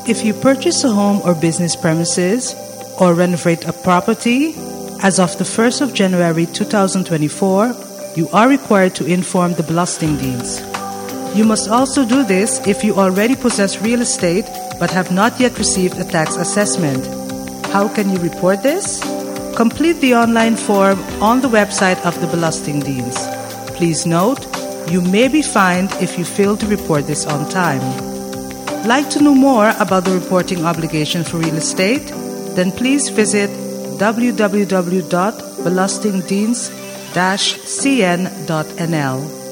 If you purchase a home or business premises or renovate a property, as of the 1st of January 2024, you are required to inform the Belastingdienst. You must also do this if you already possess real estate but have not yet received a tax assessment. How can you report this? Complete the online form on the website of the Belastingdienst. Please note, you may be fined if you fail to report this on time. Like to know more about the reporting obligation for real estate? Then please visit www.belastingdienst-cn.nl.